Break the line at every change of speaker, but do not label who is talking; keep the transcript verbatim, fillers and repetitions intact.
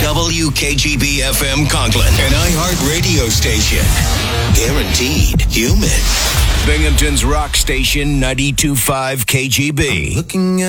W K G B F M Conklin, an iHeart radio station. Guaranteed human. Binghamton's rock station, ninety-two point five K G B.
I'm looking at